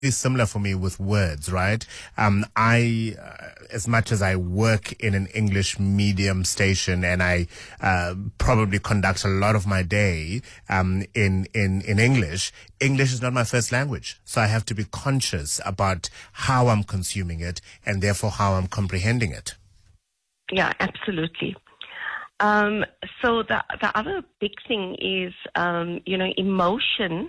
It's similar for me with words, right? As much as I work in an English medium station and I probably conduct a lot of my day in English, English is not my first language. So I have to be conscious about how I'm consuming it and therefore how I'm comprehending it. Yeah, absolutely. So the other big thing is, emotion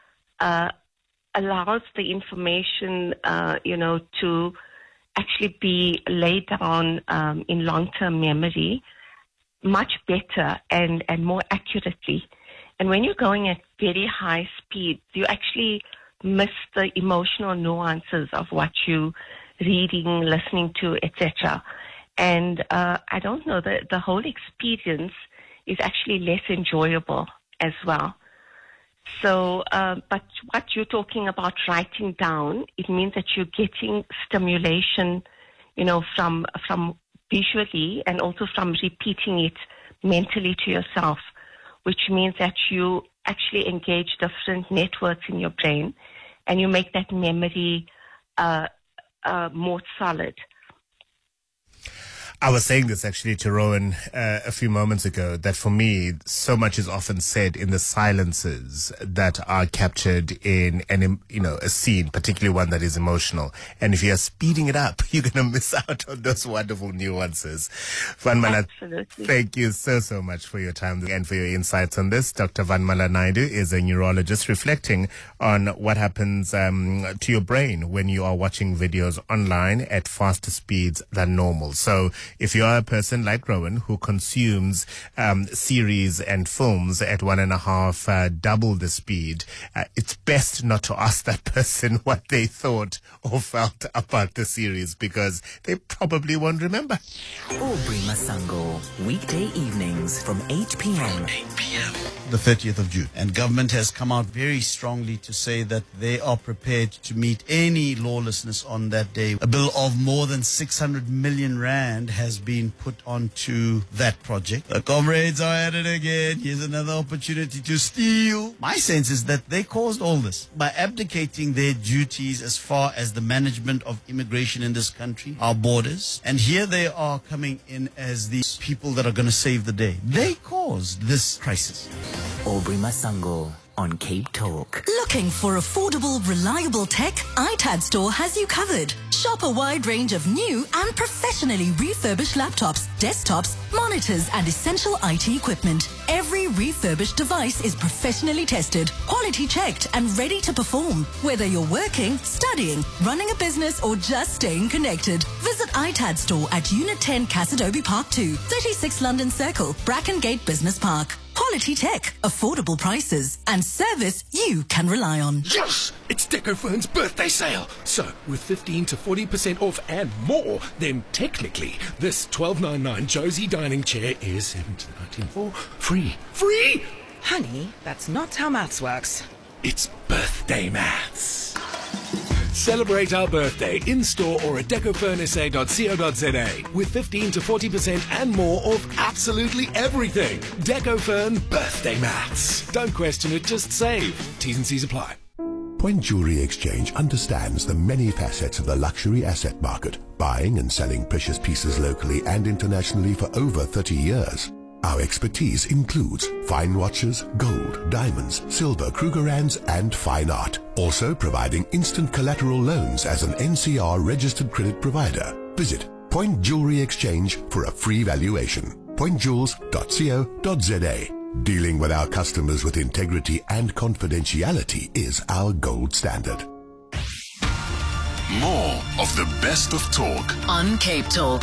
allows the information, to actually be laid down in long-term memory much better and more accurately. And when you're going at very high speed, you actually miss the emotional nuances of what you're reading, listening to, etc. And I don't know, the whole experience is actually less enjoyable as well. So, but what you're talking about writing down, it means that you're getting stimulation, from visually and also from repeating it mentally to yourself, which means that you actually engage different networks in your brain and you make that memory more solid. I was saying this actually to Rowan a few moments ago, that for me, so much is often said in the silences that are captured in a scene, particularly one that is emotional. And if you're speeding it up, you're going to miss out on those wonderful nuances. Vanmala, thank you so much for your time and for your insights on this. Dr. Vanmala Naidu is a neurologist reflecting on what happens to your brain when you are watching videos online at faster speeds than normal. So if you are a person like Rowan who consumes series and films at 1.5 double the speed, it's best not to ask that person what they thought or felt about the series, because they probably won't remember. Aubrey Masango, weekday evenings from 8 p.m. The 30th of June. And government has come out very strongly to say that they are prepared to meet any lawlessness on that day. A bill of more than 600 million rand has been put onto that project. The comrades are at it again. Here's another opportunity to steal. My sense is that they caused all this by abdicating their duties as far as the management of immigration in this country, our borders. And here they are coming in as the people that are going to save the day. They caused this crisis. Aubrey Masango on Cape Talk. Looking for affordable, reliable tech? iTad Store has you covered. Shop a wide range of new and professionally refurbished laptops, desktops, monitors, and essential IT equipment. Every refurbished device is professionally tested, quality checked, and ready to perform. Whether you're working, studying, running a business, or just staying connected, visit iTad Store at Unit 10 Cassidobi Park 2, 36 London Circle, Brackengate Business Park. Quality tech, affordable prices, and service you can rely on. Yes! It's Decophone's birthday sale. So, with 15 to 40% off and more, then technically, this $12.99 Josie dining chair is $17.19 for free. Free! Honey, that's not how maths works. It's birthday maths. Celebrate our birthday in-store or at decofurnsa.co.za with 15 to 40% and more off absolutely everything. Decofern birthday maths. Don't question it, just save. T's and C's apply. Point Jewelry Exchange understands the many facets of the luxury asset market, buying and selling precious pieces locally and internationally for over 30 years. Our expertise includes fine watches, gold, diamonds, silver, Krugerrands, and fine art. Also providing instant collateral loans as an NCR registered credit provider. Visit Point Jewelry Exchange for a free valuation. pointjewels.co.za. Dealing with our customers with integrity and confidentiality is our gold standard. More of the best of talk On Cape Talk.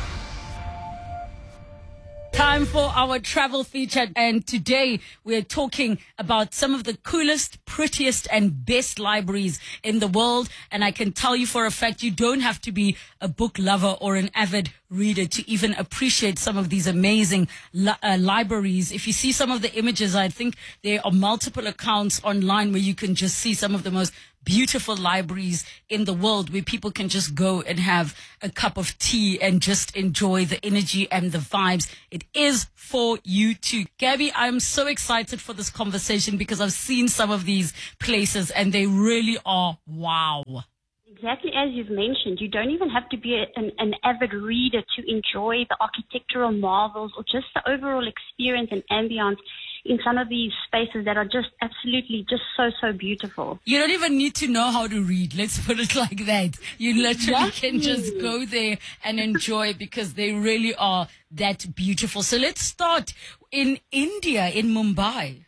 Time for our travel feature, and today we're talking about some of the coolest, prettiest and best libraries in the world. And I can tell you for a fact, you don't have to be a book lover or an avid reader to even appreciate some of these amazing libraries. If you see some of the images, I think there are multiple accounts online where you can just see some of the most beautiful libraries in the world where people can just go and have a cup of tea and just enjoy the energy and the vibes. It is for you too. Gabby, I'm so excited for this conversation because I've seen some of these places and they really are wow. Exactly as you've mentioned, you don't even have to be an avid reader to enjoy the architectural marvels or just the overall experience and ambience in some of these spaces that are just absolutely just so beautiful. You don't even need to know how to read. Let's put it like that. You literally can just go there and enjoy because they really are that beautiful. So let's start in India, in Mumbai.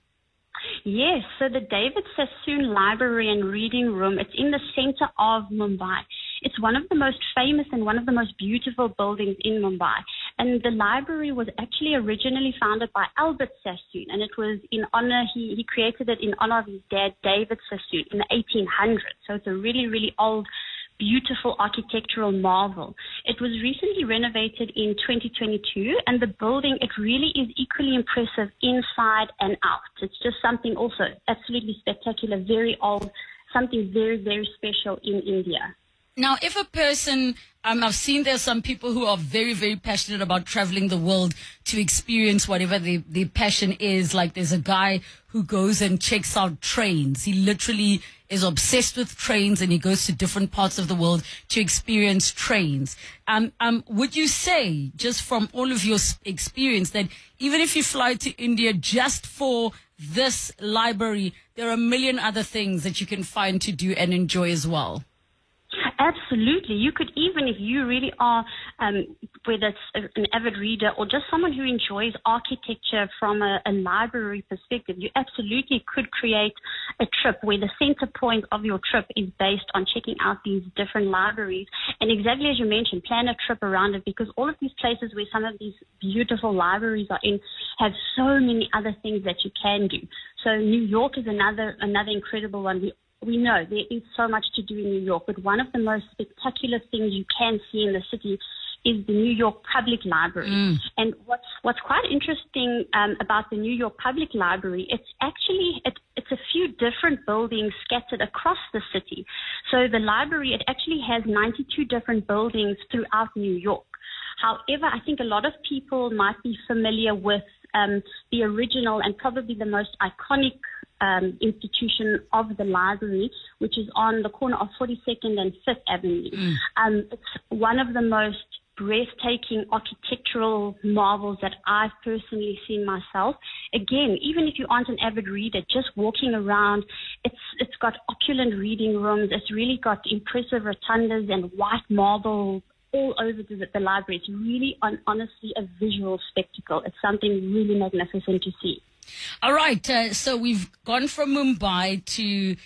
Yes, so the David Sassoon Library and Reading Room, it's in the center of Mumbai. It's one of the most famous and one of the most beautiful buildings in Mumbai. And the library was actually originally founded by Albert Sassoon, and it was in honor, he created it in honor of his dad, David Sassoon, in the 1800s. So it's a really old, beautiful architectural marvel. It was recently renovated in 2022, and the building, it really is equally impressive inside and out. It's just something also absolutely spectacular, very old, something very special in India. Now, if a person, I've seen there's some people who are very passionate about traveling the world to experience whatever their passion is. Like there's a guy who goes and checks out trains. He literally is obsessed with trains and he goes to different parts of the world to experience trains. Would you say, just from all of your experience, that even if you fly to India just for this library, there are a million other things that you can find to do and enjoy as well? Absolutely. You could, even if you really are, whether it's an avid reader or just someone who enjoys architecture from a library perspective, you absolutely could create a trip where the center point of your trip is based on checking out these different libraries. And exactly as you mentioned, plan a trip around it, because all of these places where some of these beautiful libraries are in have so many other things that you can do. So New York is another incredible one. We know there is so much to do in New York, but one of the most spectacular things you can see in the city is the New York Public Library. And what's quite interesting about the New York Public Library, it's a few different buildings scattered across the city. So the library, it actually has 92 different buildings throughout New York. However, I think a lot of people might be familiar with the original and probably the most iconic institution of the library, which is on the corner of 42nd and 5th Avenue. It's one of the most breathtaking architectural marvels that I've personally seen myself. Again, even if you aren't an avid reader, just walking around, it's got opulent reading rooms. It's really got impressive rotundas and white marble all over the library. It's really, honestly, a visual spectacle. It's something really magnificent to see. All right, so we've gone from Mumbai to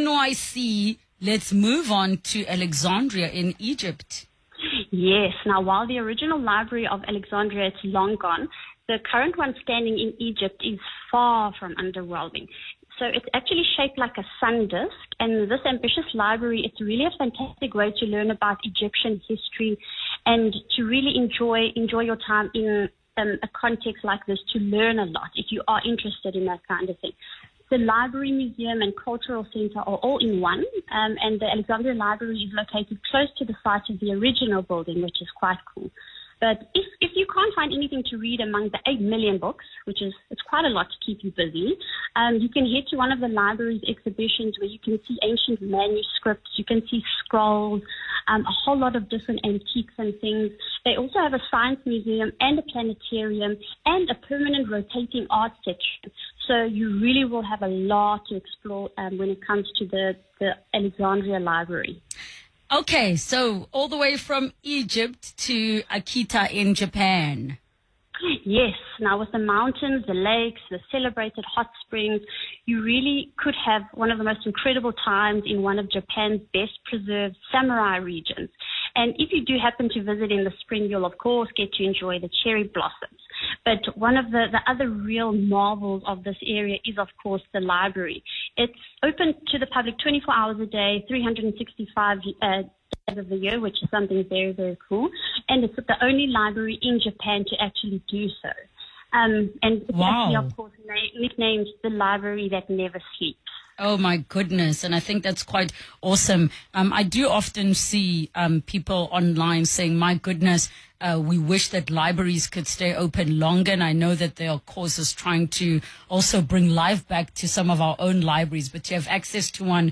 NYC. Let's move on to Alexandria in Egypt. Yes. Now, while the original library of Alexandria is long gone, the current one standing in Egypt is far from underwhelming. So it's actually shaped like a sun disk, and this ambitious library, it's really a fantastic way to learn about Egyptian history and to really enjoy your time in a context like this, to learn a lot if you are interested in that kind of thing. The library, museum, and cultural center are all in one, and the Alexandria Library is located close to the site of the original building, which is quite cool. But if you can't find anything to read among the 8 million books, it's quite a lot to keep you busy, you can head to one of the library's exhibitions where you can see ancient manuscripts, you can see scrolls, a whole lot of different antiques and things. They also have a science museum and a planetarium and a permanent rotating art section. So you really will have a lot to explore when it comes to the Alexandria Library. Okay, so all the way from Egypt to Akita in Japan. Yes. Now, with the mountains, the lakes, the celebrated hot springs, you really could have one of the most incredible times in one of Japan's best preserved samurai regions. And if you do happen to visit in the spring, you'll, of course, get to enjoy the cherry blossoms. But one of the other real marvels of this area is, of course, the library. It's open to the public 24 hours a day, 365 days of the year, which is something very cool. And it's the only library in Japan to actually do so. And it's actually, of course, nicknamed the library that never sleeps. Oh my goodness. And I think that's quite awesome. I do often see people online saying, my goodness, we wish that libraries could stay open longer. And I know that there are causes trying to also bring life back to some of our own libraries, but to have access to one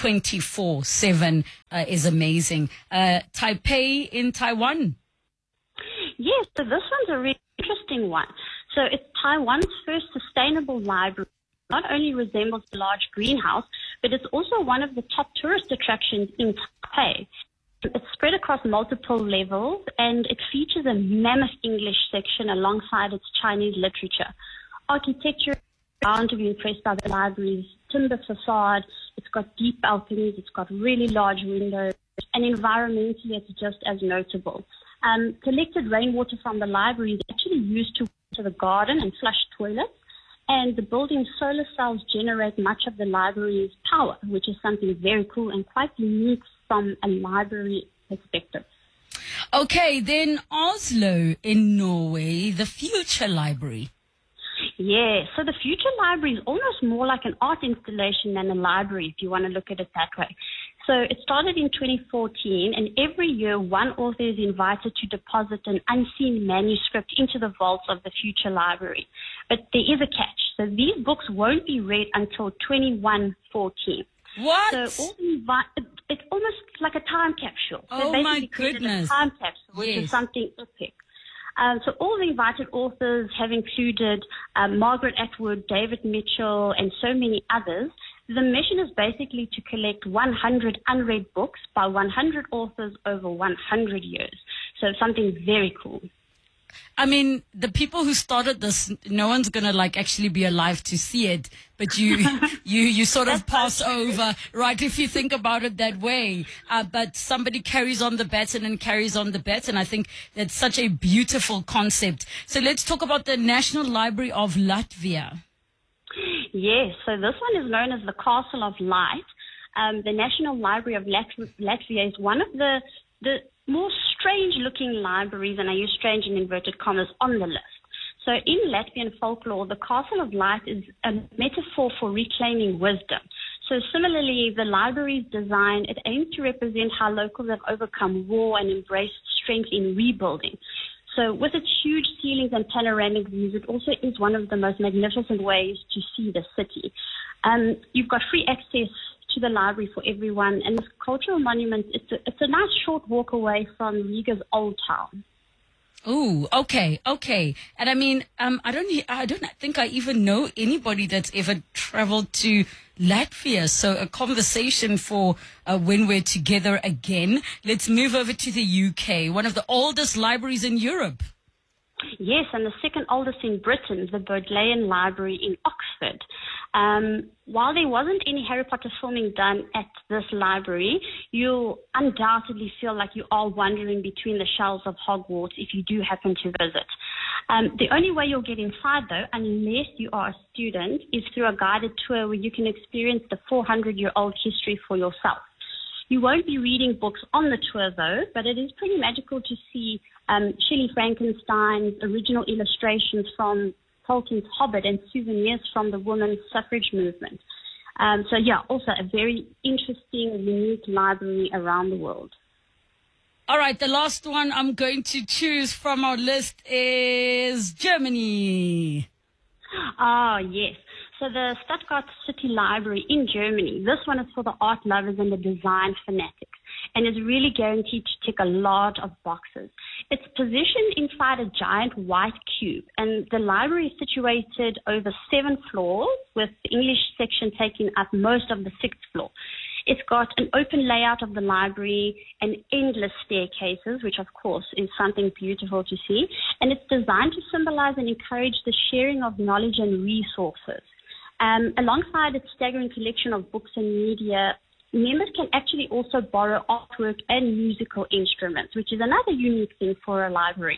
24/7 is amazing. Taipei in Taiwan. Yes, so this one's a really interesting one. So it's Taiwan's first sustainable library. Not only resembles a large greenhouse, but it's also one of the top tourist attractions in Taipei. It's spread across multiple levels, and it features a mammoth English section alongside its Chinese literature. Architecture, bound to be impressed by the library's timber facade. It's got deep balconies, it's got really large windows, and environmentally it's just as notable. Collected rainwater from the library is actually used to water the garden and flush toilets. And the building's solar cells generate much of the library's power, which is something very cool and quite unique from a library perspective. Okay, then Oslo in Norway, the Future Library. Yeah, so the Future Library is almost more like an art installation than a library, if you want to look at it that way. So it started in 2014, and every year one author is invited to deposit an unseen manuscript into the vaults of the Future Library. But there is a catch. So these books won't be read until 2114. What? So it's almost like a time capsule. Oh, so my goodness. A time capsule, which is something epic. So all the invited authors have included Margaret Atwood, David Mitchell, and so many others. The mission is basically to collect 100 unread books by 100 authors over 100 years. So something very cool. I mean, the people who started this, no one's going to actually be alive to see it, but you sort of pass over, right, if you think about it that way. But somebody carries on the baton and carries on the baton. I think that's such a beautiful concept. So let's talk about the National Library of Latvia. Yes, so this one is known as the Castle of Light. The National Library of Latvia is one of the more strange-looking libraries, and I use strange in inverted commas, on the list. So in Latvian folklore, the Castle of Light is a metaphor for reclaiming wisdom. So similarly, the library's design, it aims to represent how locals have overcome war and embraced strength in rebuilding. So with its huge ceilings and panoramic views, it also is one of the most magnificent ways to see the city. You've got free access to the library for everyone, and this cultural monument, it's a nice short walk away from Riga's old town. Ooh, okay. And I mean, I don't think I even know anybody that's ever traveled to Latvia. So a conversation for when we're together again. Let's move over to the UK, one of the oldest libraries in Europe. Yes, and the second oldest in Britain, the Bodleian Library in Oxford. While there wasn't any Harry Potter filming done at this library, you'll undoubtedly feel like you are wandering between the shelves of Hogwarts if you do happen to visit. The only way you'll get inside, though, unless you are a student, is through a guided tour where you can experience the 400-year-old history for yourself. You won't be reading books on the tour, though, but it is pretty magical to see Shelley Frankenstein's original illustrations from Tolkien's Hobbit and souvenirs from the women's suffrage movement. Also a very interesting, unique library around the world. All right, the last one I'm going to choose from our list is Germany. Ah, yes. So the Stuttgart City Library in Germany, this one is for the art lovers and the design fanatics, and is really guaranteed to tick a lot of boxes. It's positioned inside a giant white cube, and the library is situated over 7 floors, with the English section taking up most of the 6th floor. It's got an open layout of the library and endless staircases, which of course is something beautiful to see, and it's designed to symbolize and encourage the sharing of knowledge and resources. Alongside its staggering collection of books and media, members can actually also borrow artwork and musical instruments, which is another unique thing for a library.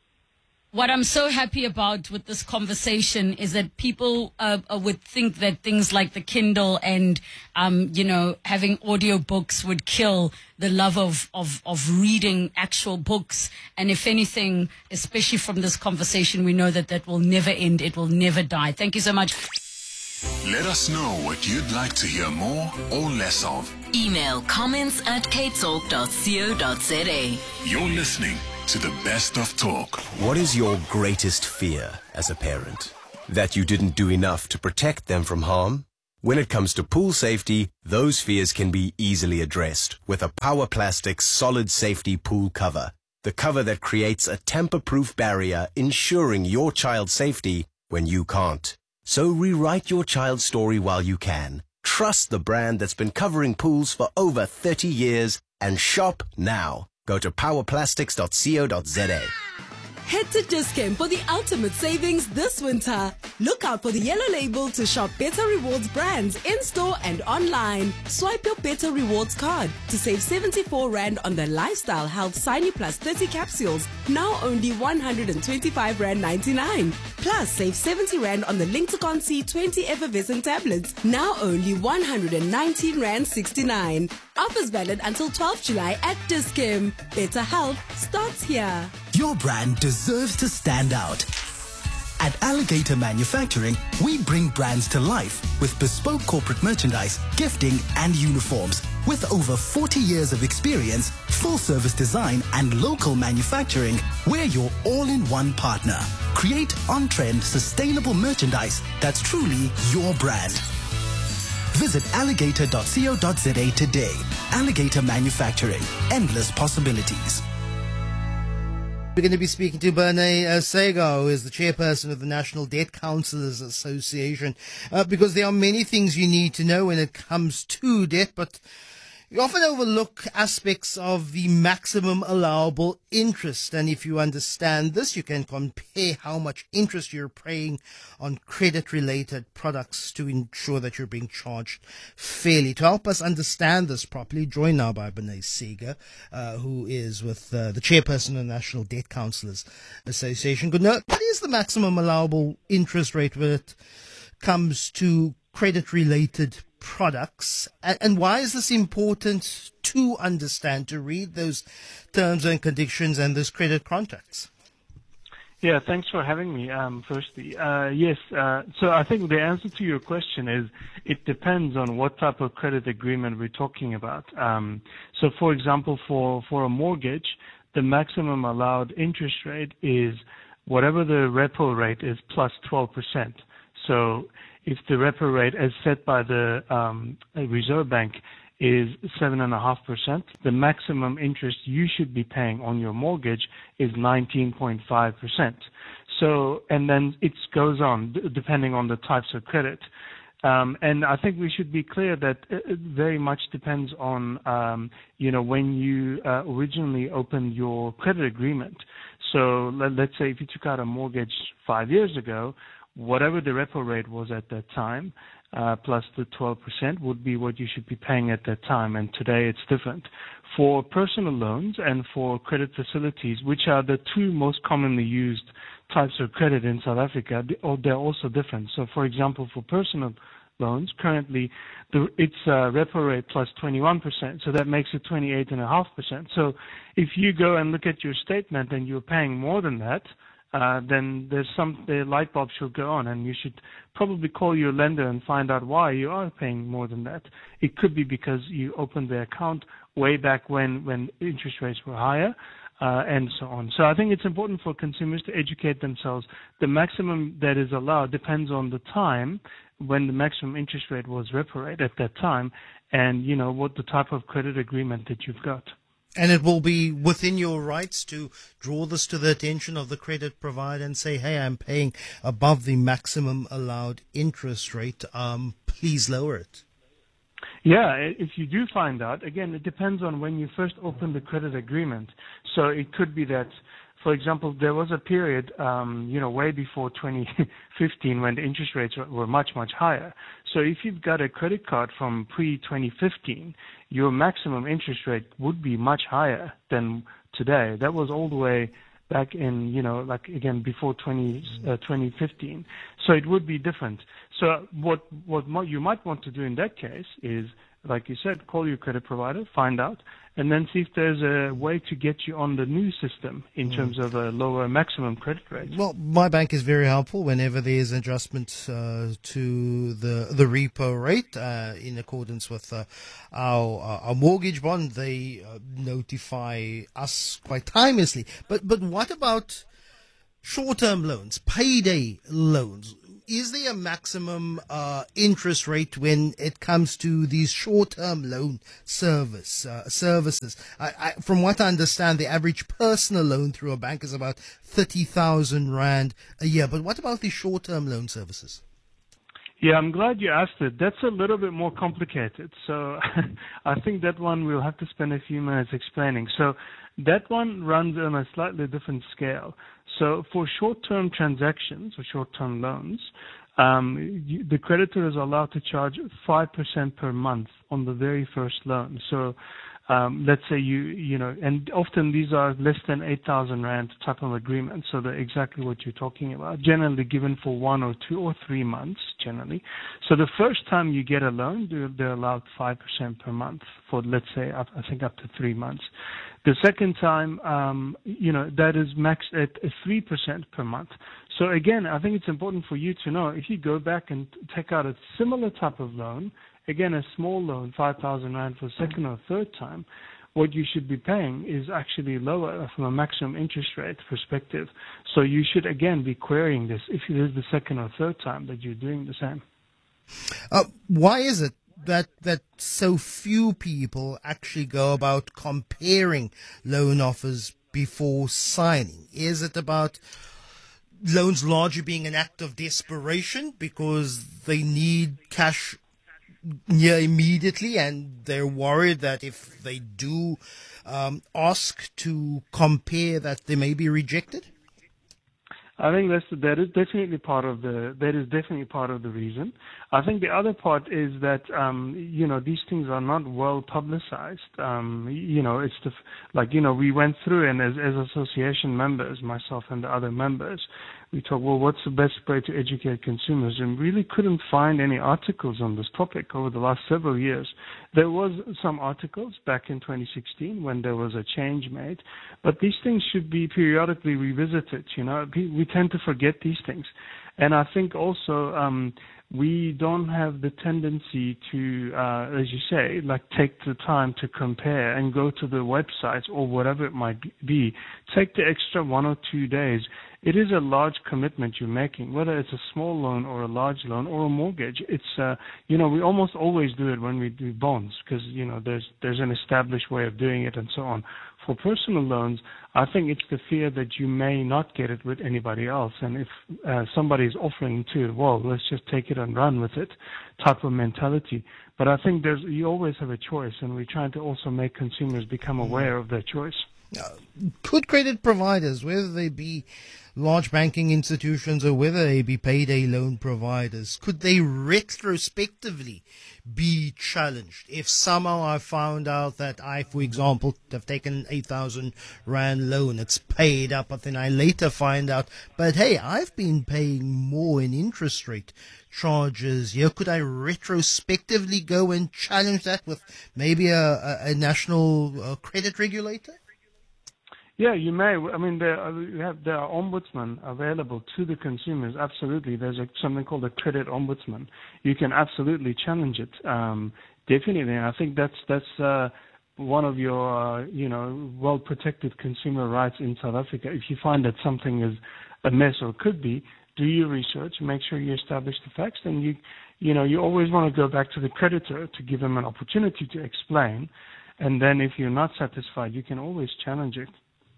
What I'm so happy about with this conversation is that people would think that things like the Kindle and, having audiobooks would kill the love of reading actual books. And if anything, especially from this conversation, we know that will never end. It will never die. Thank you so much. Let us know what you'd like to hear more or less of. Email comments@capetalk.co.za. You're listening to the Best of Talk. What is your greatest fear as a parent? That you didn't do enough to protect them from harm? When it comes to pool safety, those fears can be easily addressed with a Power Plastics solid safety pool cover. The cover that creates a tamper-proof barrier ensuring your child's safety when you can't. So rewrite your child's story while you can. Trust the brand that's been covering pools for over 30 years and shop now. Go to powerplastics.co.za. Head to Dis-Chem for the ultimate savings this winter. Look out for the yellow label to shop Better Rewards brands in-store and online. Swipe your Better Rewards card to save 74 Rand on the Lifestyle Health Sine Plus 30 capsules, now only 125 Rand 99. Plus, save 70 Rand on the Lincticon C20 Effervescent tablets, now only 119 Rand 69. Offers valid until 12 July at Dis-Chem. Better health starts here. Your brand deserves to stand out. At Alligator Manufacturing, we bring brands to life with bespoke corporate merchandise, gifting, and uniforms. With over 40 years of experience, full-service design, and local manufacturing, we're your all-in-one partner. Create on-trend, sustainable merchandise that's truly your brand. Visit alligator.co.za today. Alligator Manufacturing. Endless possibilities. We're going to be speaking to Bernie Sega, who is the chairperson of the National Debt Counsellors Association, because there are many things you need to know when it comes to debt, but you often overlook aspects of the maximum allowable interest. And if you understand this, you can compare how much interest you're paying on credit-related products to ensure that you're being charged fairly. To help us understand this properly, joined now by Bernie Sega, who is with the chairperson of the National Debt Counsellors Association. Good night. What is the maximum allowable interest rate when it comes to credit-related products, and why is this important to understand, to read those terms and conditions and those credit contracts? Yeah, thanks for having me. Firstly, yes. So I think the answer to your question is it depends on what type of credit agreement we're talking about. So, for example, for a mortgage, the maximum allowed interest rate is whatever the repo rate is plus 12%. So if the repo rate as set by the Reserve Bank is 7.5%, the maximum interest you should be paying on your mortgage is 19.5%. So, and then it goes on depending on the types of credit. And I think we should be clear that it very much depends on, when you originally opened your credit agreement. So let's say if you took out a mortgage 5 years ago, whatever the repo rate was at that time, plus the 12% would be what you should be paying at that time. And today it's different. For personal loans and for credit facilities, which are the two most commonly used types of credit in South Africa, they're also different. So, for example, for personal loans, currently it's repo rate plus 21%, so that makes it 28.5%. So if you go and look at your statement and you're paying more than that, then the light bulb should go on, and you should probably call your lender and find out why you are paying more than that. It could be because you opened the account way back when interest rates were higher, and so on. So I think it's important for consumers to educate themselves. The maximum that is allowed depends on the time when the maximum interest rate was repo rate at that time, and what the type of credit agreement that you've got. And it will be within your rights to draw this to the attention of the credit provider and say, hey, I'm paying above the maximum allowed interest rate. Please lower it. Yeah, if you do find out, again, it depends on when you first opened the credit agreement. So it could be that, for example, there was a period, way before 2015 when the interest rates were much, much higher. So if you've got a credit card from pre-2015, your maximum interest rate would be much higher than today. That was all the way back in, before 2015. So it would be different. So what you might want to do in that case is like you said, call your credit provider, find out, and then see if there's a way to get you on the new system in terms of a lower maximum credit rate. Well, my bank is very helpful whenever there's an adjustment to the repo rate in accordance with our mortgage bond. They notify us quite timelessly. But what about short-term loans, payday loans? Is there a maximum interest rate when it comes to these short-term loan services? From what I understand, the average personal loan through a bank is about 30,000 Rand a year. But what about the short-term loan services? Yeah, I'm glad you asked it. That's a little bit more complicated. So I think that one we'll have to spend a few minutes explaining. So that one runs on a slightly different scale. So for short-term transactions or short-term loans, the creditor is allowed to charge 5% per month on the very first loan. So let's say you know, and often these are less than 8,000 Rand type of agreements, so they're exactly what you're talking about, generally given for 1 or 2 or 3 months, generally. So the first time you get a loan, they're allowed 5% per month for, let's say, I think up to 3 months. The second time, you know, that is maxed at 3% per month. So again, I think it's important for you to know, if you go back and take out a similar type of loan, again, a small loan, 5,000 Rand for second or third time, what you should be paying is actually lower from a maximum interest rate perspective. So you should, again, be querying this if it is the second or third time that you're doing the same. Why is it that so few people actually go about comparing loan offers before signing? Is it about loans largely being an act of desperation because they need cash near immediately, and they're worried that if they do ask to compare, that they may be rejected? I think that is definitely part of the reason. I think the other part is that you know, these things are not well publicized. You know, it's we went through, and as association members, myself and the other members, we talked, well, what's the best way to educate consumers, and really couldn't find any articles on this topic over the last several years. There was some articles back in 2016 when there was a change made, but these things should be periodically revisited. You know, we tend to forget these things. And I think also we don't have the tendency to, as you say, like take the time to compare and go to the websites or whatever it might be. Take the extra 1 or 2 days. It is a large commitment you're making, whether it's a small loan or a large loan or a mortgage. It's, you know, we almost always do it when we do bonds because, you know, there's an established way of doing it and so on. For personal loans, I think it's the fear that you may not get it with anybody else. And if somebody is offering to, well, let's just take it and run with it type of mentality. But I think you always have a choice, and we're trying to also make consumers become aware of their choice. Could credit providers, whether they be large banking institutions or whether they be payday loan providers, could they retrospectively be challenged if somehow I found out that I, for example, have taken an 8,000 Rand loan, it's paid up, but then I later find out, but hey, I've been paying more in interest rate charges here. Could I retrospectively go and challenge that with maybe a national credit regulator? Yeah, you may. I mean, there are ombudsmen available to the consumers. Absolutely, there's something called a credit ombudsman. You can absolutely challenge it. Definitely, and I think that's one of your well protected consumer rights in South Africa. If you find that something is a mess or could be, do your research, make sure you establish the facts, and you always want to go back to the creditor to give them an opportunity to explain, and then if you're not satisfied, you can always challenge it.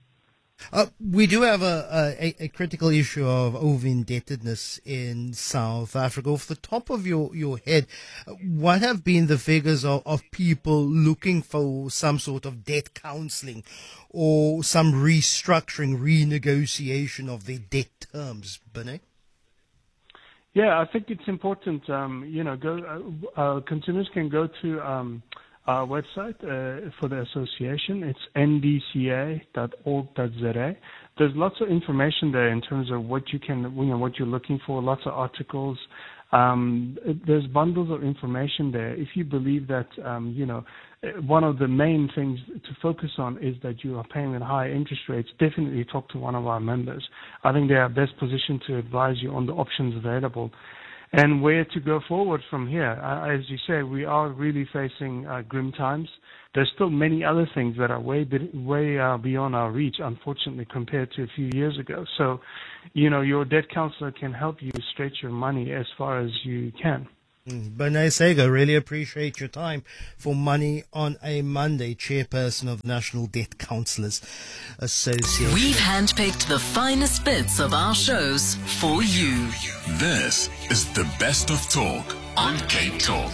We do have a critical issue of over-indebtedness in South Africa. Off the top of your head, what have been the figures of people looking for some sort of debt counseling or some restructuring, renegotiation of their debt terms, Bene? Yeah, I think it's important. Consumers can go to our website for the association. It's ndca.org.za. There's lots of information there in terms of what you can, what you're looking for. Lots of articles. There's bundles of information there. If you believe that, one of the main things to focus on is that you are paying at high interest rates, definitely talk to one of our members. I think they are best positioned to advise you on the options available and where to go forward from here. As you say, we are really facing grim times. There's still many other things that are way beyond our reach, unfortunately, compared to a few years ago. So, your debt counselor can help you stretch your money as far as you can. Bernays Sagoe, really appreciate your time for Money on a Monday, chairperson of National Debt Counsellors Association. We've handpicked the finest bits of our shows for you. This is the best of talk on Cape Talk.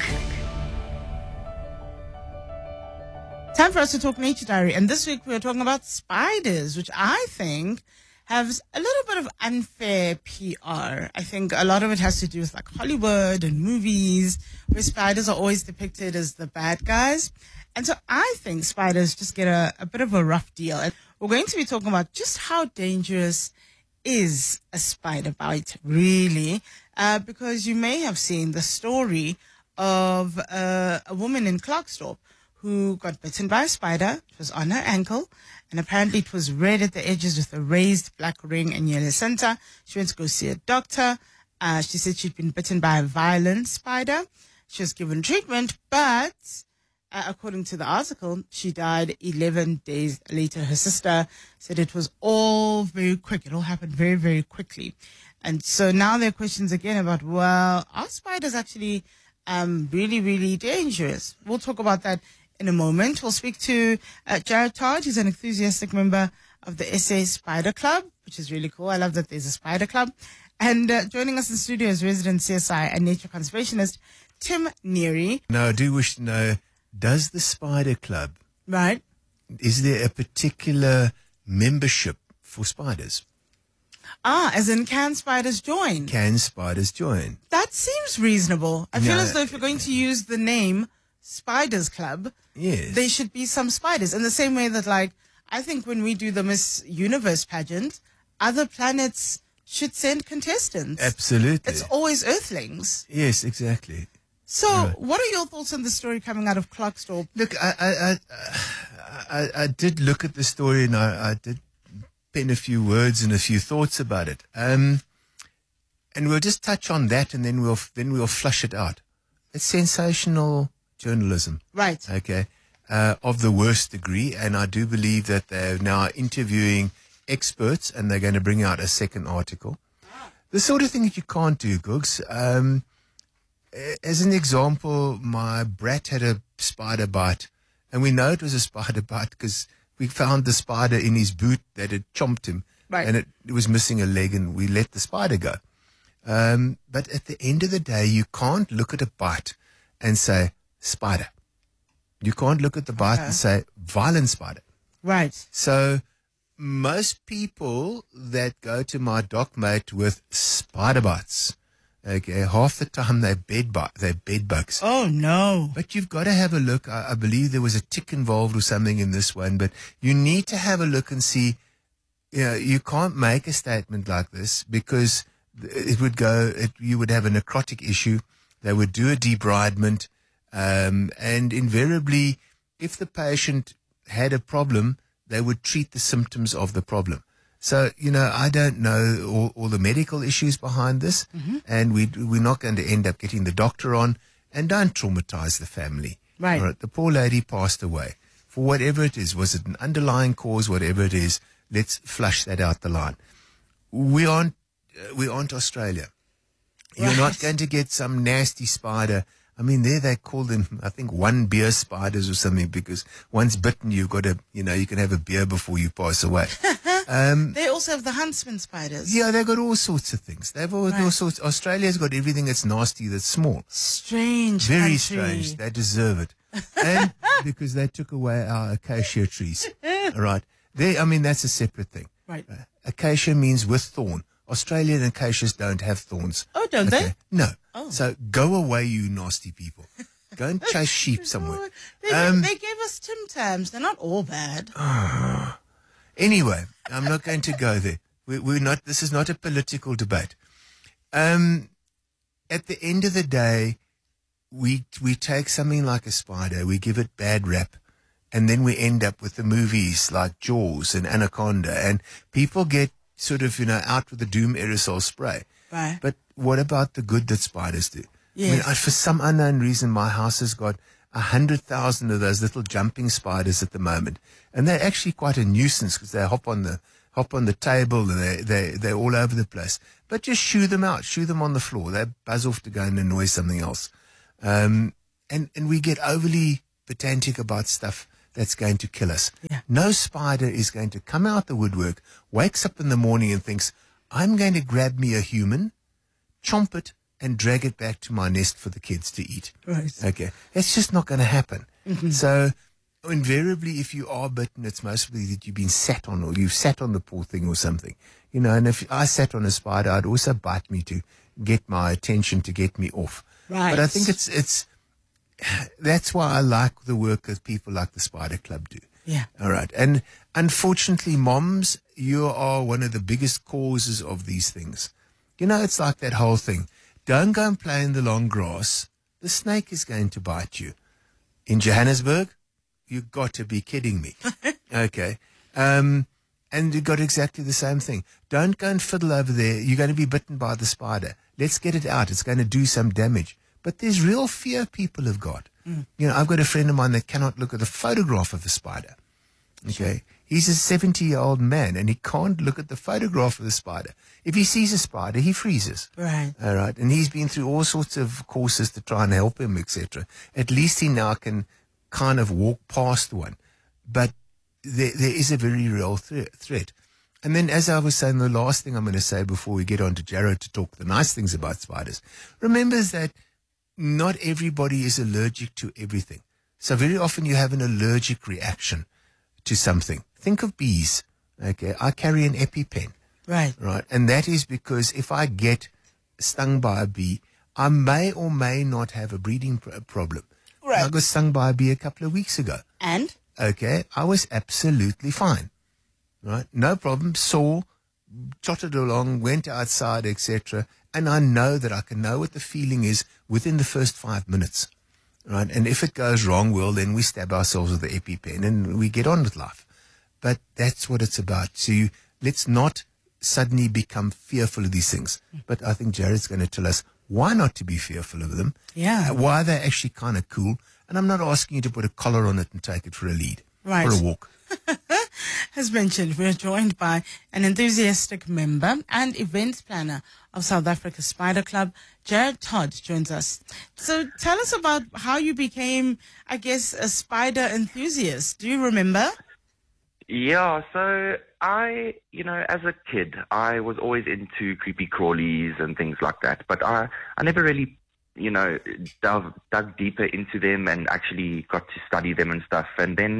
Time for us to talk Nature Diary, and this week we're talking about spiders, which I think has a little bit of unfair PR. I think a lot of it has to do with like Hollywood and movies, where spiders are always depicted as the bad guys. And so I think spiders just get a bit of a rough deal. And we're going to be talking about just how dangerous is a spider bite, really, because you may have seen the story of a woman in Klerksdorp who got bitten by a spider. It was on her ankle, and apparently it was red at the edges with a raised black ring and yellow center. She went to go see a doctor. She said she'd been bitten by a violent spider. She was given treatment, but according to the article, she died 11 days later. Her sister said it was all very quick. It all happened very, very quickly. And so now there are questions again about, well, are spiders actually really, really dangerous? We'll talk about that in a moment. We'll speak to Jared Todd. He's an enthusiastic member of the SA Spider Club, which is really cool. I love that there's a spider club. And joining us in the studio is resident CSI and nature conservationist Tim Neary. Now, I do wish to know, does the Spider Club, right, is there a particular membership for spiders? As in, can spiders join? Can spiders join? That seems reasonable. I feel as though if you're going to use the name Spiders Club, yes, there should be some spiders. In the same way that, like, I think when we do the Miss Universe pageant, other planets should send contestants. Absolutely. It's always Earthlings. Yes, exactly. So, what are your thoughts on the story coming out of Klerksdorp? Look, I did look at the story, and I did pen a few words and a few thoughts about it. And we'll just touch on that, and then we'll flush it out. It's sensational journalism, right? Okay, of the worst degree, and I do believe that they're now interviewing experts, and they're going to bring out a second article. The sort of thing that you can't do, Googs. As an example, my brat had a spider bite, and we know it was a spider bite because we found the spider in his boot that had chomped him, right, and it was missing a leg, and we let the spider go. But at the end of the day, you can't look at a bite and say spider. You can't look at the bite and say violent spider. Right. So most people that go to my doc mate with spider bites, okay, half the time they're bed bugs. Oh, no. But you've got to have a look. I believe there was a tick involved or something in this one, but you need to have a look and see. You can't make a statement like this because you would have a necrotic issue. They would do a debridement, and invariably, if the patient had a problem, they would treat the symptoms of the problem. So, I don't know all the medical issues behind this, and we're not going to end up getting the doctor on, and don't traumatize the family. Right. All right. The poor lady passed away. For whatever it is, was it an underlying cause, whatever it is, let's flush that out the line. We aren't Australia. You're not going to get some nasty spider. I mean, there they call them, I think, 1 beer spiders or something, because once bitten, you've got to, you can have a beer before you pass away. They also have the huntsman spiders. Yeah, they've got all sorts of things. They've all sorts. Australia's got everything that's nasty, that's small. Strange. Very country. strange. They deserve it. And because they took away our acacia trees. All right. That's a separate thing. Right. Acacia means with thorn. Australian acacias don't have thorns. Oh, don't they? No. Oh. So go away, you nasty people. Go and chase sheep somewhere. They gave us Tim Tams. They're not all bad. Anyway, I'm not going to go there. We're not. This is not a political debate. at the end of the day, we take something like a spider, we give it bad rap, and then we end up with the movies like Jaws and Anaconda, and people get sort of, out with the doom aerosol spray. Right. But what about the good that spiders do? Yes. I mean, for some unknown reason, my house has got 100,000 of those little jumping spiders at the moment, and they're actually quite a nuisance because they hop on the table and they're all over the place. But just shoo them out, shoo them on the floor. They buzz off to go and annoy something else. And we get overly pedantic about stuff that's going to kill us. Yeah. No spider is going to come out the woodwork, wakes up in the morning and thinks, I'm going to grab me a human, chomp it, and drag it back to my nest for the kids to eat. Right. Okay. That's just not going to happen. Mhm. So invariably, if you are bitten, it's mostly that you've been sat on, or you've sat on the poor thing or something. And if I sat on a spider, I'd also bite me to get my attention, to get me off. Right. But I think that's why I like the work that people like the Spider Club do. Yeah. All right. And unfortunately, moms, you are one of the biggest causes of these things. It's like that whole thing. Don't go and play in the long grass. The snake is going to bite you. In Johannesburg, you've got to be kidding me. Okay. And you've got exactly the same thing. Don't go and fiddle over there. You're going to be bitten by the spider. Let's get it out. It's going to do some damage. But there's real fear people have got. I've got a friend of mine that cannot look at a photograph of a spider. Okay. He's a 70-year-old man and he can't look at the photograph of the spider. If he sees a spider, he freezes. Right. All right. And he's been through all sorts of courses to try and help him, etc. At least he now can kind of walk past one. But there is a very real threat. And then, as I was saying, the last thing I'm going to say before we get on to Jared to talk the nice things about spiders, remember that not everybody is allergic to everything. So very often you have an allergic reaction to something. Think of bees. Okay, I carry an EpiPen. Right. Right. And that is because if I get stung by a bee, I may or may not have a breathing problem. Right. I got stung by a bee a couple of weeks ago. And? Okay, I was absolutely fine. Right? No problem. Saw, trotted along, went outside, etc. And I know that I can know what the feeling is within the first 5 minutes. Right? And if it goes wrong, well, then we stab ourselves with the EpiPen and we get on with life. But that's what it's about. So let's not suddenly become fearful of these things. But I think Jared's going to tell us why not to be fearful of them. Yeah. Why they're actually kind of cool. And I'm not asking you to put a collar on it and take it for a lead. Right. For a walk. As mentioned, we're joined by an enthusiastic member and events planner of South Africa Spider Club. Jared Todd joins us. So tell us about how you became, I guess, a spider enthusiast. Do you remember? Yeah, so I, as a kid, I was always into creepy crawlies and things like that, but I never really, dug deeper into them and actually got to study them and stuff. And then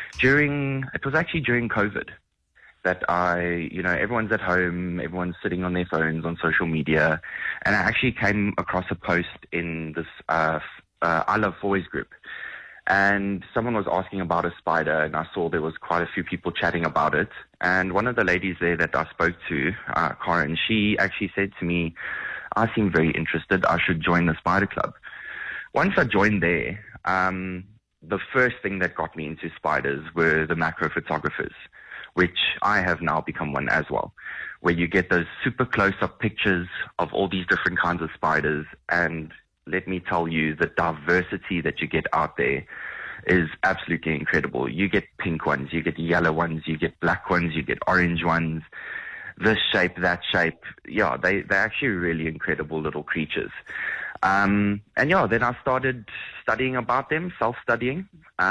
it was actually during COVID that everyone's at home, everyone's sitting on their phones on social media, and I actually came across a post in this I Love Fours group. And someone was asking about a spider, and I saw there was quite a few people chatting about it. And one of the ladies there that I spoke to, Karen, she actually said to me, I seem very interested. I should join the Spider Club. Once I joined there, the first thing that got me into spiders were the macro photographers, which I have now become one as well, where you get those super close-up pictures of all these different kinds of spiders. And let me tell you, the diversity that you get out there is absolutely incredible. You get pink ones, you get yellow ones, you get black ones, you get orange ones, this shape, that shape. Yeah, they're actually really incredible little creatures. And then I started studying about them, self-studying,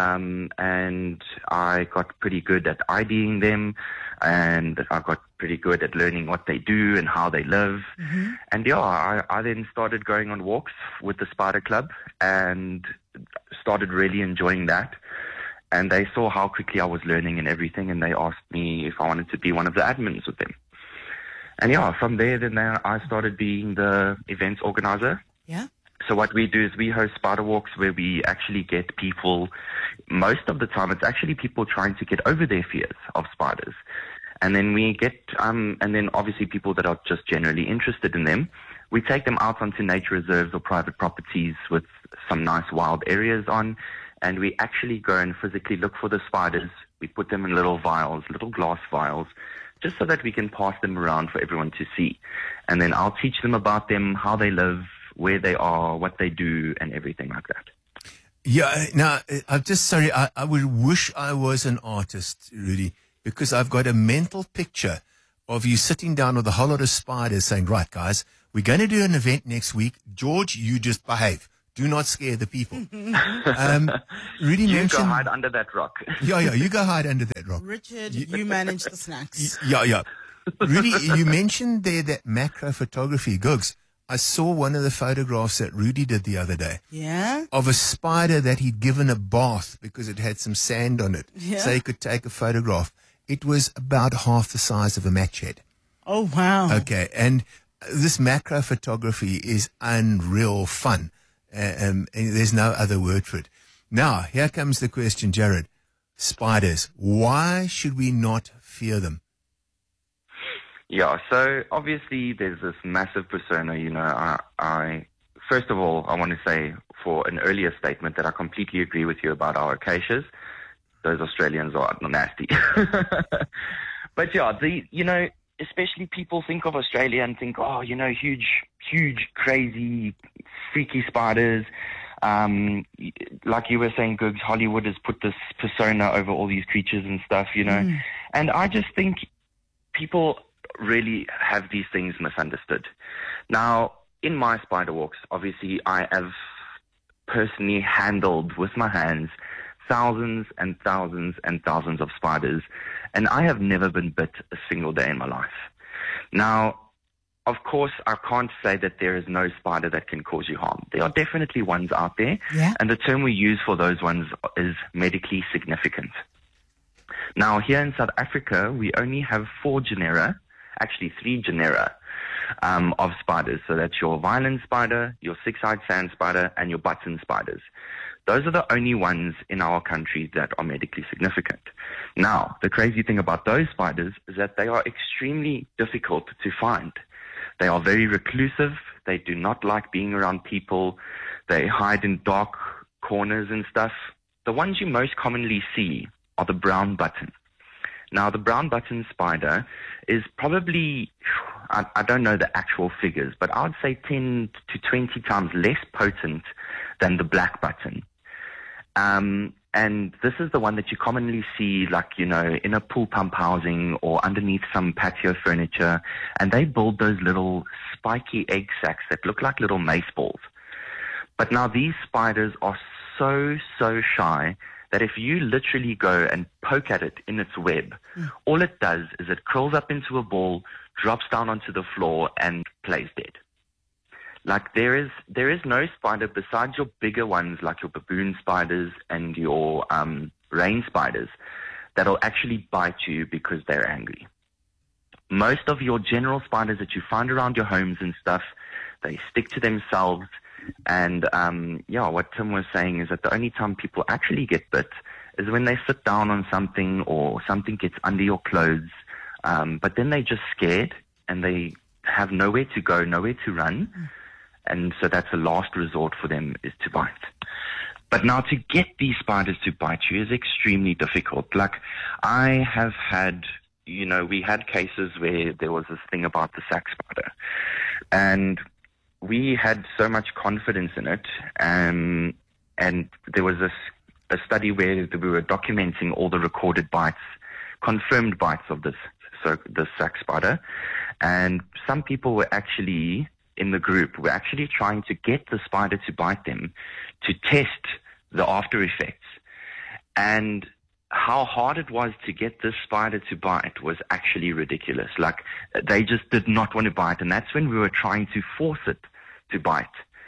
and I got pretty good at IDing them, and I got pretty good at learning what they do and how they live. Mm-hmm. And I then started going on walks with the Spider Club and started really enjoying that. And they saw how quickly I was learning and everything, and they asked me if I wanted to be one of the admins with them. And from there, I started being the events organizer. Yeah. So what we do is we host spider walks where we actually get people, most of the time it's actually people trying to get over their fears of spiders. And then we get, and then obviously people that are just generally interested in them. We take them out onto nature reserves or private properties with some nice wild areas on, and we actually go and physically look for the spiders. We put them in little vials, little glass vials, just so that we can pass them around for everyone to see. And then I'll teach them about them, how they live, where they are, what they do, and everything like that. Yeah, now, I'm just sorry, I would wish I was an artist, Rudy, because I've got a mental picture of you sitting down with a whole lot of spiders saying, right, guys, we're going to do an event next week. George, you just behave. Do not scare the people. Rudy You mentioned... go hide under that rock. Yeah, you go hide under that rock. Richard, you manage the snacks. Yeah. Rudy, you mentioned there that macro photography. Googs, I saw one of the photographs that Rudy did the other day. Yeah? Of a spider that he'd given a bath because it had some sand on it. Yeah. So he could take a photograph. It was about half the size of a match head. Oh, wow. Okay, and this macro photography is unreal fun. And there's no other word for it. Now, here comes the question, Jared. Spiders, why should we not fear them? Yeah, so obviously there's this massive persona, you know. I first of all, I want to say for an earlier statement that I completely agree with you about our acacias. Those Australians are nasty. But yeah, you know, especially people think of Australia and think, oh, you know, huge, crazy, freaky spiders. Like you were saying, Googs, Hollywood has put this persona over all these creatures and stuff, you know. And I just think people really have these things misunderstood. Now, in my spider walks, obviously I have personally handled with my hands thousands and thousands and thousands of spiders, and I have never been bit a single day in my life. Now, of course, I can't say that there is no spider that can cause you harm. There are definitely ones out there, and the term we use for those ones is medically significant. Now, here in South Africa, we only have 3 genera of spiders. So that's your violet spider, your six-eyed sand spider, and your button spiders. Those are the only ones in our country that are medically significant. Now, the crazy thing about those spiders is that they are extremely difficult to find. They are very reclusive. They do not like being around people. They hide in dark corners and stuff. The ones you most commonly see are the brown button. Now, the brown button spider is probably, I don't know the actual figures, but I would say 10 to 20 times less potent than the black button. And this is the one that you commonly see, like, you know, in a pool pump housing or underneath some patio furniture. And they build those little spiky egg sacs that look like little mace balls. But now these spiders are so shy that if you literally go and poke at it in its web, all it does is it curls up into a ball, drops down onto the floor, and plays dead. Like, there is no spider besides your bigger ones, like your baboon spiders and your rain spiders, that'll actually bite you because they're angry. Most of your general spiders that you find around your homes and stuff, they stick to themselves. And what Tim was saying is that the only time people actually get bit is when they sit down on something or something gets under your clothes. But then they're just scared and they have nowhere to go, nowhere to run. And so that's a last resort for them, is to bite. But now to get these spiders to bite you is extremely difficult. Like, I have had, you know, we had cases where there was this thing about the sac spider. And we had so much confidence in it. And there was a study where we were documenting all the recorded bites, confirmed bites of this sac spider. And some people were actually, in the group, were actually trying to get the spider to bite them to test the after effects. And how hard it was to get this spider to bite was actually ridiculous. Like, they just did not want to bite. And that's when we were trying to force it to bite.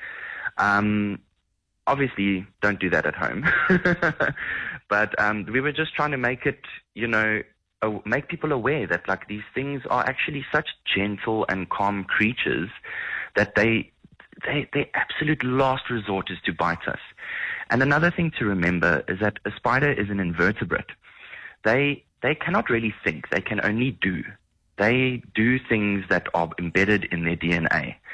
Obviously, don't do that at home. But we were just trying to make it, you know, make people aware that, like, these things are actually such gentle and calm creatures that their absolute last resort is to bite us. And another thing to remember is that a spider is an invertebrate. They cannot really think. They can only do. They do things that are embedded in their DNA.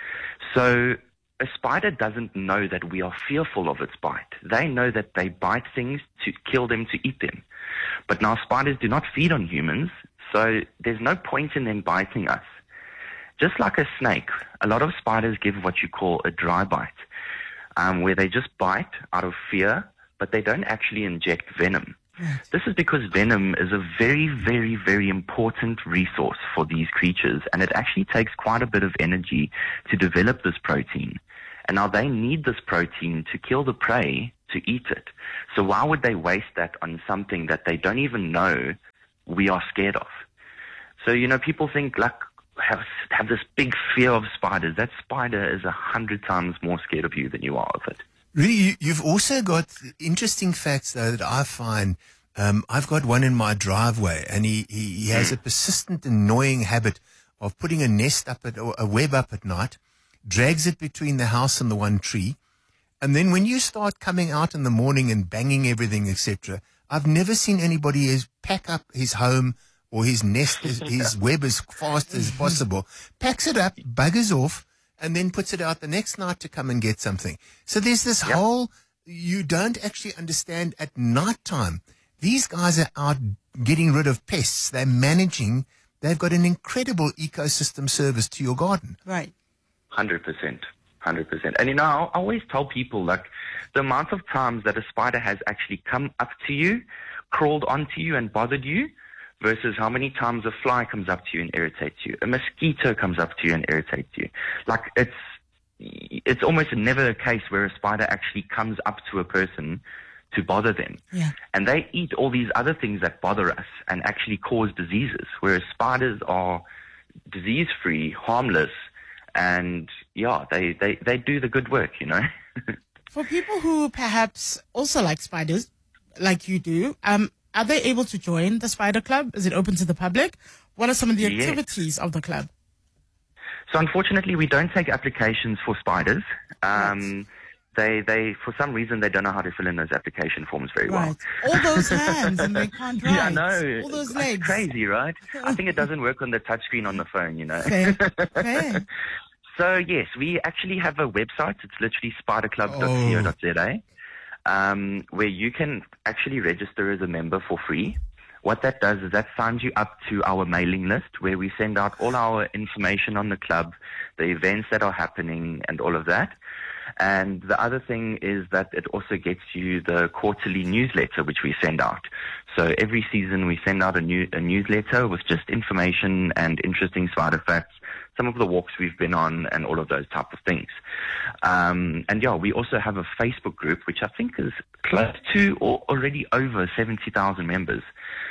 So a spider doesn't know that we are fearful of its bite. They know that they bite things to kill them, to eat them. But now spiders do not feed on humans, so there's no point in them biting us. Just like a snake, a lot of spiders give what you call a dry bite, where they just bite out of fear, but they don't actually inject venom. Right. This is because venom is a very, very, very important resource for these creatures, and it actually takes quite a bit of energy to develop this protein. And now they need this protein to kill the prey to eat it. So why would they waste that on something that they don't even know we are scared of? So, people think, like, have this big fear of spiders. That spider is 100 times more scared of you than you are of it. Really, you've also got interesting facts, though, that I find. I've got one in my driveway, and he has a persistent, annoying habit of putting a nest up or a web up at night, drags it between the house and the one tree, and then when you start coming out in the morning and banging everything, etc., I've never seen anybody pack up his home or his nest, his web as fast as possible, packs it up, buggers off, and then puts it out the next night to come and get something. So there's this whole, you don't actually understand at night time. These guys are out getting rid of pests. They're managing. They've got an incredible ecosystem service to your garden. Right. 100%. 100%. And, I always tell people, like, the amount of times that a spider has actually come up to you, crawled onto you and bothered you, versus how many times a fly comes up to you and irritates you. A mosquito comes up to you and irritates you. Like, it's almost never a case where a spider actually comes up to a person to bother them. Yeah. And they eat all these other things that bother us and actually cause diseases, whereas spiders are disease-free, harmless, and, they do the good work, For people who perhaps also like spiders, like you do, are they able to join the Spider Club? Is it open to the public? What are some of the activities of the club? So unfortunately, we don't take applications for spiders. They for some reason, they don't know how to fill in those application forms very well. All those hands and they can't write. Yeah, I know. All those legs. It's crazy, right? I think it doesn't work on the touchscreen on the phone, Fair. So yes, we actually have a website. It's literally spiderclub.co.za. Where you can actually register as a member for free. What that does is that signs you up to our mailing list, where we send out all our information on the club, the events that are happening, and all of that. And the other thing is that it also gets you the quarterly newsletter, which we send out. So every season we send out a newsletter with just information and interesting spider facts, some of the walks we've been on, and all of those type of things. We also have a Facebook group, which I think is close to or already over 70,000 members.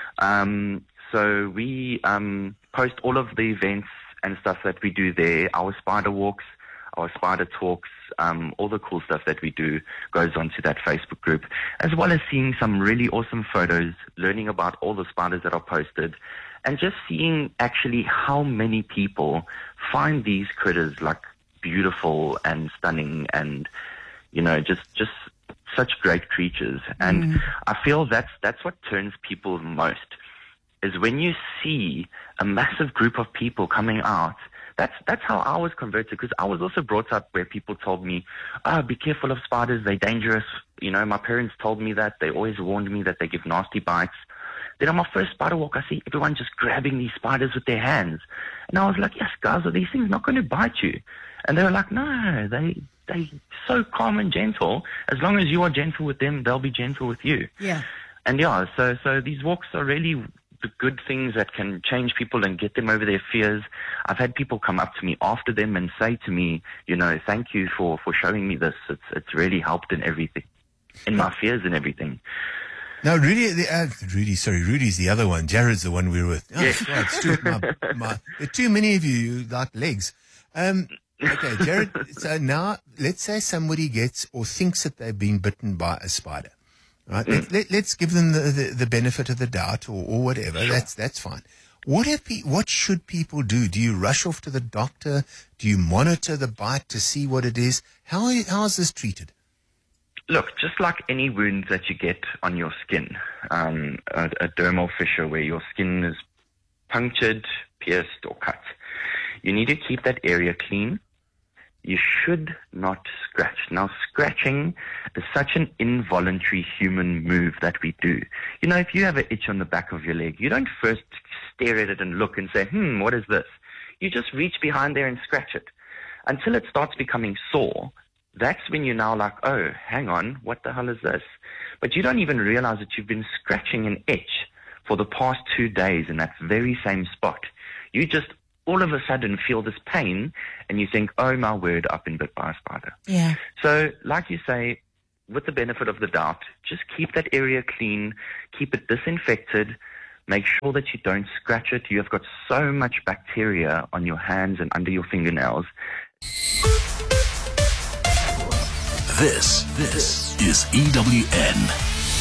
So we post all of the events and stuff that we do there, our spider walks, our spider talks, all the cool stuff that we do goes onto that Facebook group, as well as seeing some really awesome photos, learning about all the spiders that are posted, and just seeing actually how many people find these critters like beautiful and stunning and, just such great creatures. And I feel that's what turns people most, is when you see a massive group of people coming out. That's how I was converted, because I was also brought up where people told me, be careful of spiders, they're dangerous. My parents told me that. They always warned me that they give nasty bites. Then on my first spider walk, I see everyone just grabbing these spiders with their hands. And I was like, yes, guys, are these things not going to bite you? And they were like, no, they're so calm and gentle. As long as you are gentle with them, they'll be gentle with you. Yeah. And so these walks are really the good things that can change people and get them over their fears. I've had people come up to me after them and say to me, thank you for showing me this. It's really helped in everything, in my fears and everything. No, Rudy's the other one. Jared's the one we were with. Oh, yes. God, there are too many of you like legs. Okay, Jared, so now let's say somebody gets or thinks that they've been bitten by a spider. Right? Let's give them the benefit of the doubt or whatever. Sure. That's fine. What should people do? Do you rush off to the doctor? Do you monitor the bite to see what it is? How is this treated? Look, just like any wounds that you get on your skin, a dermal fissure where your skin is punctured, pierced, or cut, you need to keep that area clean. you should not scratch. Now, scratching is such an involuntary human move that we do. You know, if you have an itch on the back of your leg, you don't first stare at it and look and say, what is this? You just reach behind there and scratch it until it starts becoming sore. That's when you're now like, oh, hang on, what the hell is this? But you don't even realize that you've been scratching an itch for the past 2 days in that very same spot. You just all of a sudden feel this pain and you think, oh my word, I've been bit by a spider. Yeah. So like you say, with the benefit of the doubt, just keep that area clean, keep it disinfected, make sure that you don't scratch it. You have got so much bacteria on your hands and under your fingernails. This is EWN.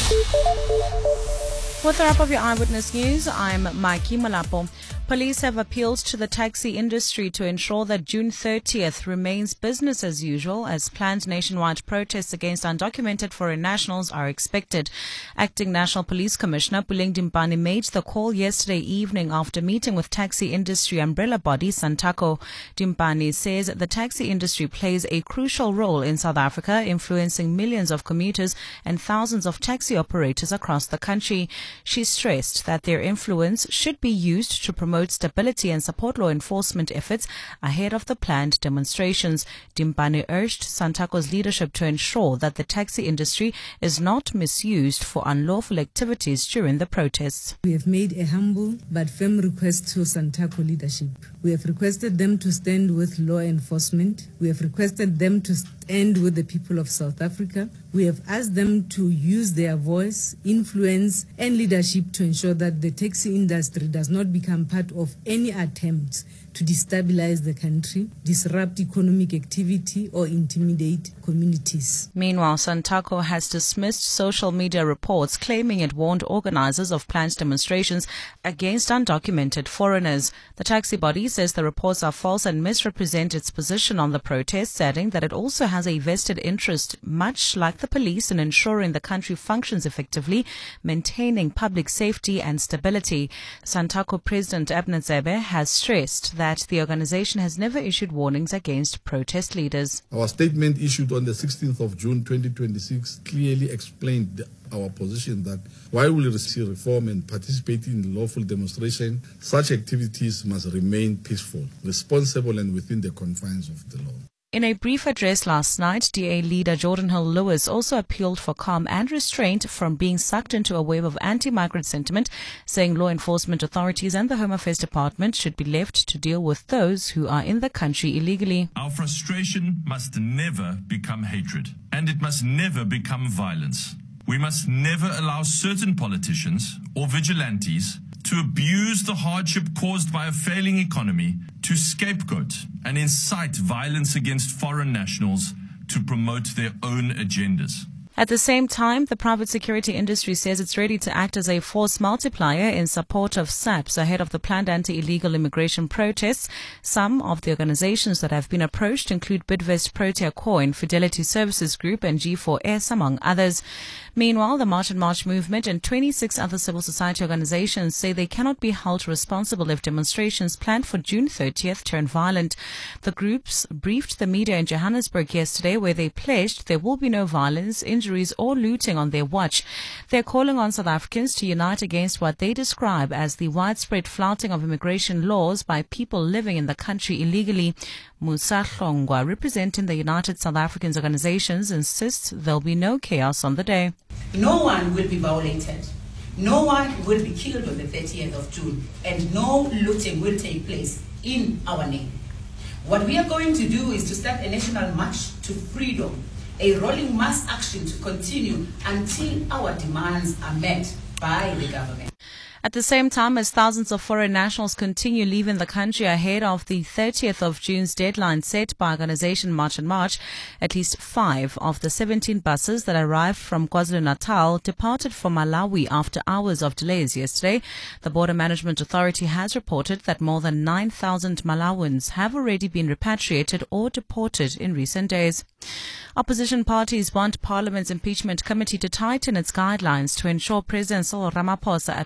With the wrap of your Eyewitness News, I'm Mikey Malapo. Police have appealed to the taxi industry to ensure that June 30th remains business as usual as planned nationwide protests against undocumented foreign nationals are expected. Acting National Police Commissioner Puleng Dimpane made the call yesterday evening after meeting with taxi industry umbrella body Santaco. Dimpane says the taxi industry plays a crucial role in South Africa, influencing millions of commuters and thousands of taxi operators across the country. She stressed that their influence should be used to promote stability and support law enforcement efforts ahead of the planned demonstrations. Dimpane urged Santaco's leadership to ensure that the taxi industry is not misused for unlawful activities during the protests. We have made a humble but firm request to Santaco leadership. We have requested them to stand with law enforcement. We have requested them to stand with the people of South Africa. We have asked them to use their voice, influence, and leadership to ensure that the taxi industry does not become part of any attempts to destabilize the country, disrupt economic activity, or intimidate communities. Meanwhile, Santaco has dismissed social media reports claiming it warned organizers of planned demonstrations against undocumented foreigners. The taxi body says the reports are false and misrepresent its position on the protests, adding that it also has a vested interest, much like the police, in ensuring the country functions effectively, maintaining public safety and stability. Santaco President Abner Zebe has stressed that the organization has never issued warnings against protest leaders. Our statement issued on the 16th of June 2026 clearly explained our position that while we receive reform and participate in lawful demonstration, such activities must remain peaceful, responsible, and within the confines of the law. In a brief address last night, DA leader Jordan Hill Lewis also appealed for calm and restraint from being sucked into a wave of anti-migrant sentiment, saying law enforcement authorities and the Home Affairs Department should be left to deal with those who are in the country illegally. Our frustration must never become hatred, and it must never become violence. We must never allow certain politicians or vigilantes to abuse the hardship caused by a failing economy to scapegoat and incite violence against foreign nationals to promote their own agendas. At the same time, the private security industry says it's ready to act as a force multiplier in support of SAPS ahead of the planned anti-illegal immigration protests. Some of the organizations that have been approached include Bidvest Protea Coin, Fidelity Services Group and G4S, among others. Meanwhile, the March and March movement and 26 other civil society organizations say they cannot be held responsible if demonstrations planned for June 30th turn violent. The groups briefed the media in Johannesburg yesterday, where they pledged there will be no violence, injuries or looting on their watch. They're calling on South Africans to unite against what they describe as the widespread flouting of immigration laws by people living in the country illegally. Musa Hlongwa, representing the United South Africans organizations, insists there'll be no chaos on the day. No one will be violated. No one will be killed on the 30th of June, and no looting will take place in our name. What we are going to do is to start a national march to freedom, a rolling mass action to continue until our demands are met by the government. At the same time as thousands of foreign nationals continue leaving the country ahead of the 30th of June's deadline set by Organization March and March, at least 5 of the 17 buses that arrived from KwaZulu-Natal departed for Malawi after hours of delays yesterday. The Border Management Authority has reported that more than 9,000 Malawians have already been repatriated or deported in recent days. Opposition parties want Parliament's impeachment committee to tighten its guidelines to ensure President Cyril Ramaphosa appears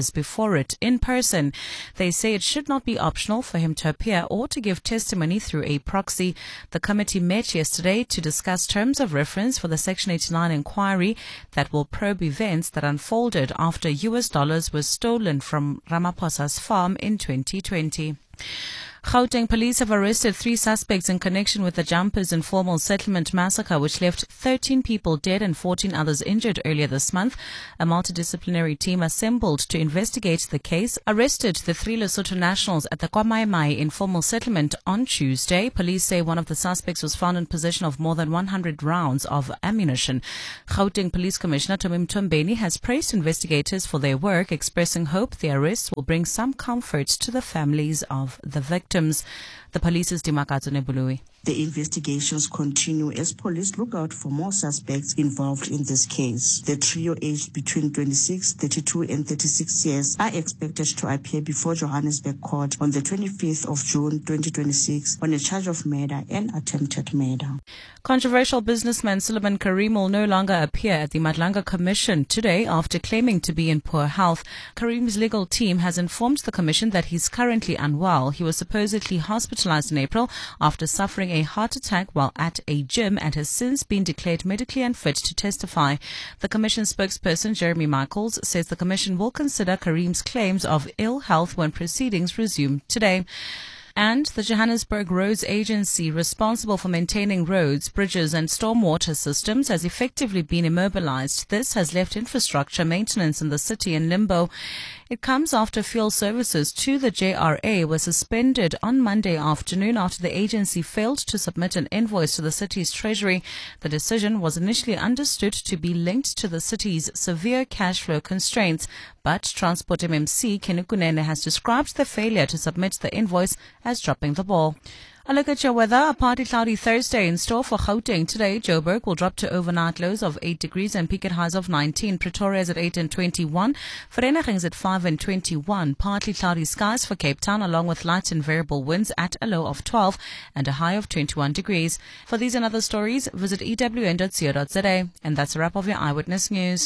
appears before it in person. They say it should not be optional for him to appear or to give testimony through a proxy. The committee met yesterday to discuss terms of reference for the Section 89 inquiry that will probe events that unfolded after US dollars were stolen from Ramaphosa's farm in 2020. Gauteng police have arrested 3 suspects in connection with the Jumpers Informal Settlement massacre, which left 13 people dead and 14 others injured earlier this month. A multidisciplinary team assembled to investigate the case arrested the 3 Lesotho nationals at the KwaMai Informal Settlement on Tuesday. Police say one of the suspects was found in possession of more than 100 rounds of ammunition. Gauteng Police Commissioner Tommy Mtombeni has praised investigators for their work, expressing hope the arrests will bring some comfort to the families of the victims. The police's Dimakatso Nebului. The investigations continue as police look out for more suspects involved in this case. The trio aged between 26, 32 and 36 years are expected to appear before Johannesburg Court on the 25th of June 2026 on a charge of murder and attempted murder. Controversial businessman Suleiman Karim will no longer appear at the Madlanga Commission today after claiming to be in poor health. Karim's legal team has informed the Commission that he's currently unwell. He was supposedly hospitalized in April after suffering a heart attack while at a gym and has since been declared medically unfit to testify. The Commission spokesperson Jeremy Michaels says the Commission will consider Karim's claims of ill health when proceedings resume today. And the Johannesburg Roads Agency, responsible for maintaining roads, bridges and stormwater systems, has effectively been immobilized. This has left infrastructure maintenance in the city in limbo. It comes after fuel services to the JRA were suspended on Monday afternoon after the agency failed to submit an invoice to the city's treasury. The decision was initially understood to be linked to the city's severe cash flow constraints, but Transport MMC Kenukunene has described the failure to submit the invoice as dropping the ball. A look at your weather. A partly cloudy Thursday in store for Gauteng today. Joburg will drop to overnight lows of 8 degrees and peak at highs of 19. Pretoria is at 8 and 21. Vereeniging is at 5 and 21. Partly cloudy skies for Cape Town along with light and variable winds at a low of 12 and a high of 21 degrees. For these and other stories, visit ewn.co.za. And that's a wrap of your Eyewitness News.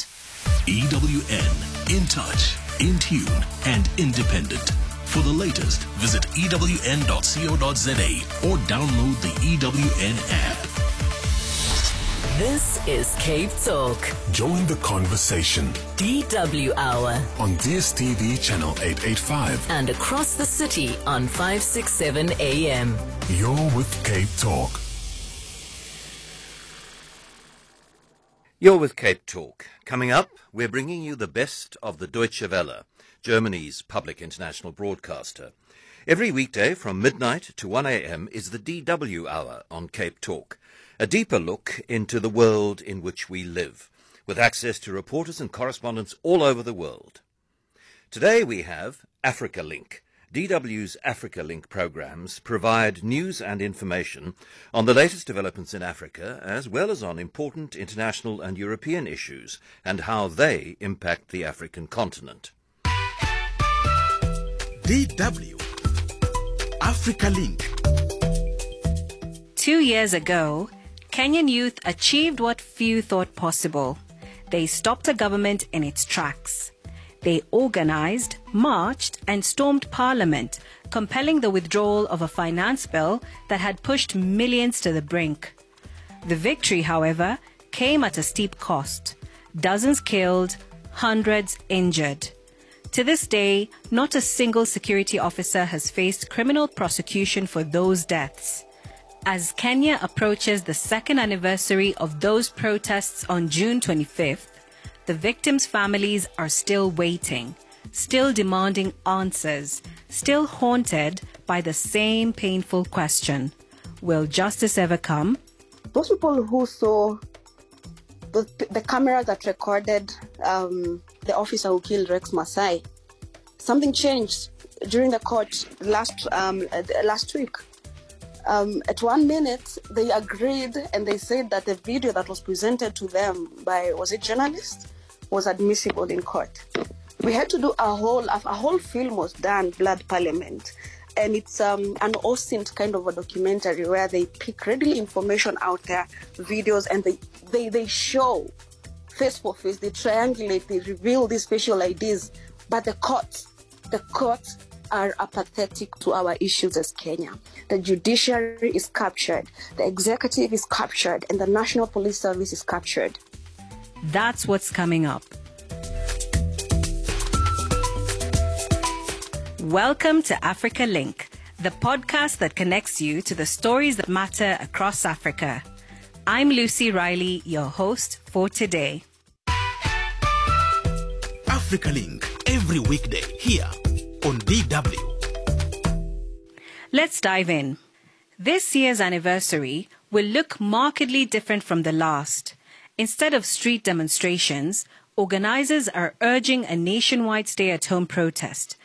EWN. In touch, in tune and independent. For the latest, visit ewn.co.za or download the EWN app. This is Cape Talk. Join the conversation. DW Hour. On DSTV channel 885. And across the city on 567 AM. You're with Cape Talk. You're with Cape Talk. Coming up, we're bringing you the best of the Deutsche Welle, Germany's public international broadcaster. Every weekday from midnight to 1 a.m. is the DW Hour on Cape Talk, a deeper look into the world in which we live, with access to reporters and correspondents all over the world. Today we have Africa Link. DW's Africa Link programs provide news and information on the latest developments in Africa, as well as on important international and European issues and how they impact the African continent. DW Africa Link. 2 years ago, Kenyan youth achieved what few thought possible. They stopped a government in its tracks. They organized, marched, and stormed parliament, compelling the withdrawal of a finance bill that had pushed millions to the brink. The victory, however, came at a steep cost. Dozens killed, hundreds injured. To this day, not a single security officer has faced criminal prosecution for those deaths. As Kenya approaches the second anniversary of those protests on June 25th, the victims' families are still waiting, still demanding answers, still haunted by the same painful question. Will justice ever come? Those people who saw the camera that recorded the officer who killed Rex Masai, something changed during the court last week. At 1 minute, they agreed and they said that the video that was presented to them by, was it journalists, was admissible in court. We had to do a whole film was done, Blood Parliament. And it's an OSINT kind of a documentary where they pick readily information out there, videos, and they show face for face, they triangulate, they reveal these facial IDs But the courts are apathetic to our issues as Kenya. The judiciary is captured, the executive is captured, and the National Police Service is captured. That's what's coming up. Welcome to Africa Link, the podcast that connects you to the stories that matter across Africa. I'm Lucy Riley, your host for today. Africa Link, every weekday here on DW. Let's dive in. This year's anniversary will look markedly different from the last. Instead of street demonstrations, organizers are urging a nationwide stay-at-home protest